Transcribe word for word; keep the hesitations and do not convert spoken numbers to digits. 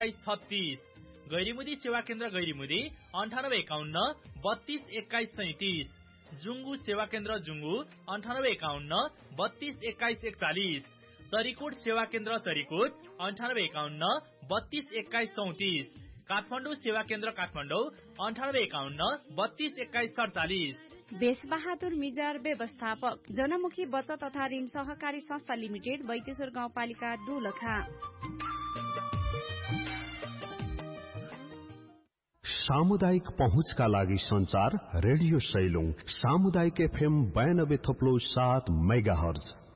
एक्काइस छत्तीस। गैरीमुदी सेवा केन्द्र गैरीमुदी अन्ठानब्बे एकाउन्न बत्तीस एक्काइस सैतिस। जुंगू सेवा केन्द्र जुंगू अन्ठानब्बे एकाउन्न बत्तीस एक्काइस एकचालिस। चरीकोट सेवा केन्द्र चरीकोट अन्ठानब्बे एकाउन्न बत्तीस एक्काइस चौतिस। काठमाडौँ सेवा केन्द्र काठमाडौँ अन्ठानब्बे एकाउन्न बत्तीस एक्काइस सडचालिस। बेसबहादुर मिजार व्यवस्थापक जनमुखी बचत तथा ऋण सहकारी संस्था लिमिटेड बैतेश्वर गाउँपालिका दोलखा। सामुदायिक पहुँचका लागि संचार रेडियो सैलुङ सामुदायिक एफएम बयानब्बे थप्लो सात मेगा हर्ज।